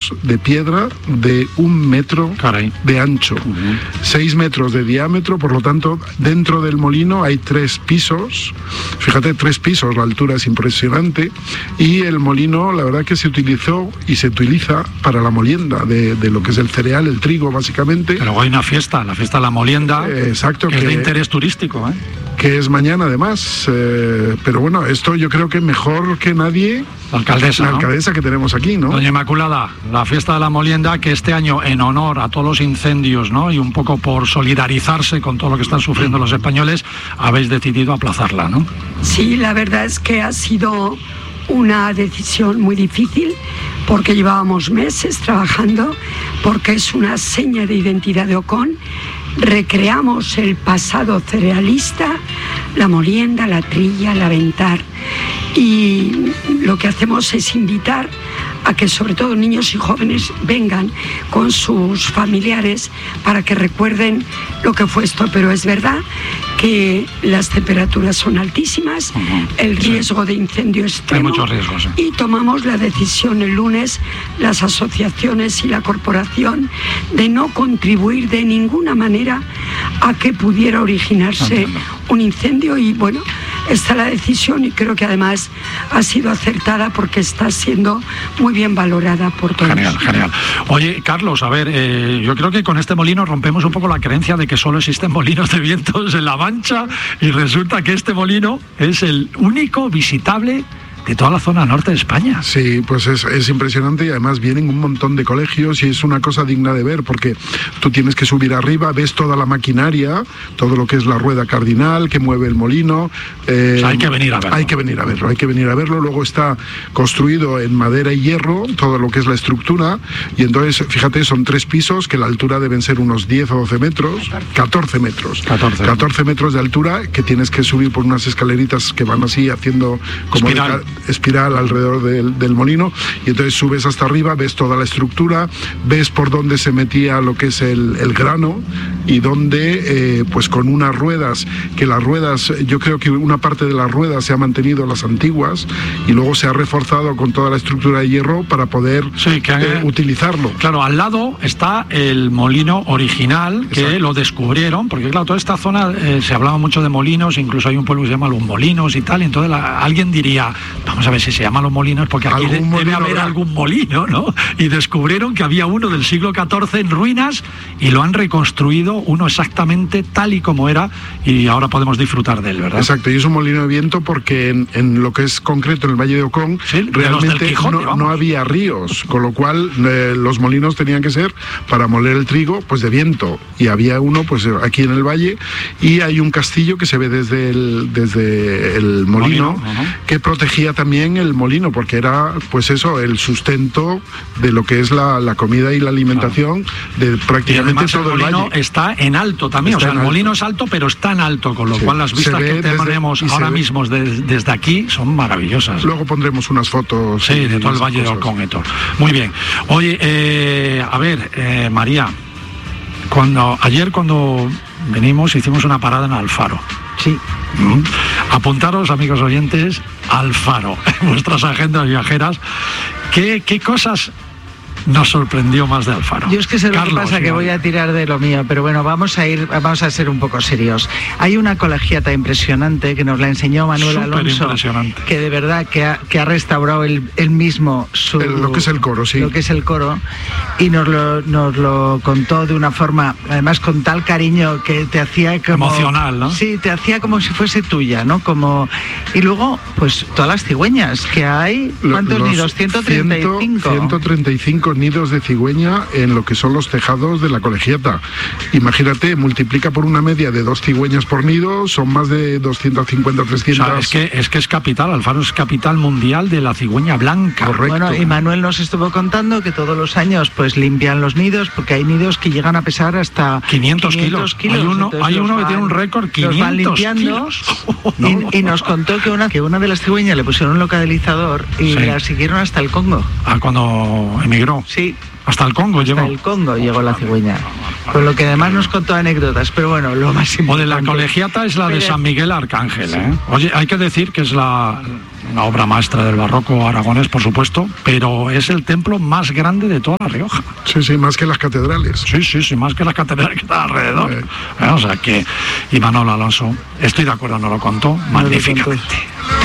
pisos de piedra de 1 metro de ancho, 6 metros de diámetro, por lo tanto, dentro del molino hay 3 pisos, fíjate, 3 pisos, la altura es impresionante, y el molino, la verdad que se utilizó y se utiliza para la molienda de lo que es el cereal, el trigo, básicamente. Pero hay una fiesta, la fiesta de la molienda, exacto, que es de interés turístico, que es mañana además, pero bueno, esto yo creo que mejor que nadie la alcaldesa que tenemos aquí, ¿no? Doña Inmaculada, la fiesta de la molienda, que este año en honor a todos los incendios, ¿no?, y un poco por solidarizarse con todo lo que están sufriendo los españoles, habéis decidido aplazarla, ¿no? Sí, la verdad es que ha sido una decisión muy difícil, porque llevábamos meses trabajando, porque es una seña de identidad de Ocón. Recreamos el pasado cerealista, la molienda, la trilla, el aventar, y lo que hacemos es invitar a que sobre todo niños y jóvenes vengan con sus familiares para que recuerden lo que fue esto. Pero es verdad que las temperaturas son altísimas, el riesgo de incendio es extremo. Hay muchos riesgos, y tomamos la decisión el lunes, las asociaciones y la corporación, de no contribuir de ninguna manera a que pudiera originarse un incendio. Y bueno, está la decisión, y creo que además ha sido acertada porque está siendo muy bien valorada por todos. Genial. Oye, Carlos, a ver, yo creo que con este molino rompemos un poco la creencia de que solo existen molinos de vientos en La Mancha, y resulta que este molino es el único visitable de toda la zona norte de España. Sí, pues es impresionante, y además vienen un montón de colegios y es una cosa digna de ver, porque tú tienes que subir arriba, ves toda la maquinaria, todo lo que es la rueda cardinal que mueve el molino. Hay que venir a verlo. Hay que venir a verlo. Luego está construido en madera y hierro, todo lo que es la estructura, y entonces, fíjate, son 3 pisos que la altura deben ser unos 10 o 12 metros, 14 metros. 14 metros de altura, que tienes que subir por unas escaleritas que van así haciendo como espiral alrededor del molino, y entonces subes hasta arriba, ves toda la estructura, ves por dónde se metía lo que es el grano, y donde pues con unas ruedas, que las ruedas, yo creo que una parte de las ruedas se ha mantenido las antiguas, y luego se ha reforzado con toda la estructura de hierro para poder utilizarlo. Claro, al lado está el molino original, que Exacto. Lo descubrieron, porque claro, toda esta zona se hablaba mucho de molinos, incluso hay un pueblo que se llama Los Molinos y tal, y entonces alguien diría, vamos a ver si se llama Los Molinos, porque aquí debe haber algún molino, ¿no? Y descubrieron que había uno del siglo XIV en ruinas, y lo han reconstruido, uno exactamente tal y como era, y ahora podemos disfrutar de él, ¿verdad? Exacto, y es un molino de viento porque en lo que es concreto en el Valle de Ocón, ¿sí? Realmente Quijote, no había ríos, con lo cual los molinos tenían que ser para moler el trigo, pues de viento, y había uno pues aquí en el valle, y hay un castillo que se ve desde el molino, que protegía también el molino, porque era pues eso, el sustento de lo que es la comida y la alimentación de prácticamente todo el valle. Está en alto también, o sea, el molino es alto, pero está en alto, con lo cual las vistas que tenemos ahora mismo desde aquí son maravillosas. Luego pondremos unas fotos. Sí, de todo el Valle de Ocón, Héctor. Muy bien. Oye, a ver, María, ayer cuando venimos hicimos una parada en Alfaro. Sí. Apuntaros, amigos oyentes, Alfaro, en vuestras agendas viajeras. ¿Qué cosas nos sorprendió más de Alfaro? Yo es que sé lo que pasa, que voy a tirar de lo mío, pero bueno, vamos a ser un poco serios. Hay una colegiata impresionante que nos la enseñó Manuel Alonso, que de verdad que ha restaurado él mismo lo que es el coro, sí. Lo que es el coro, y nos lo contó de una forma, además con tal cariño, que te hacía como emocional, ¿no? Sí, te hacía como si fuese tuya, ¿no? Y luego, pues todas las cigüeñas que hay, ¿cuántos nidos? 135. 135 nidos de cigüeña en lo que son los tejados de la colegiata. Imagínate, multiplica por una media de 2 cigüeñas por nido, son más de 250, 300. O sea, es que es capital, Alfaro es capital mundial de la cigüeña blanca. Correcto. Bueno, y Manuel nos estuvo contando que todos los años pues limpian los nidos, porque hay nidos que llegan a pesar hasta 500 kilos. Hay uno que tiene un récord, 500 kilos. Y nos contó que una de las cigüeñas le pusieron un localizador y la siguieron hasta el Congo. Cuando emigró. Sí. Hasta el Congo llegó. Hasta el Congo llegó la cigüeña. Con lo que además nos contó anécdotas, pero bueno, lo más importante. O de la colegiata es la de San Miguel Arcángel, ¿eh? Oye, hay que decir que es la una obra maestra del barroco aragonés, por supuesto, pero es el templo más grande de toda La Rioja. Sí, más que las catedrales. Sí, más que las catedrales que están alrededor. O sea que, y Manolo Alonso, estoy de acuerdo, nos lo contó magníficamente.